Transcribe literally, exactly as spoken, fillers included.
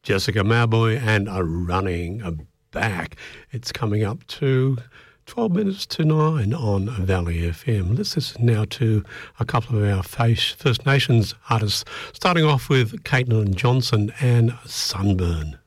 Jessica Mauboy and a running back. It's coming up to twelve minutes to nine on Valley F M. Let's listen now to a couple of our First Nations artists, starting off with Caitlin Johnson and Sunburn.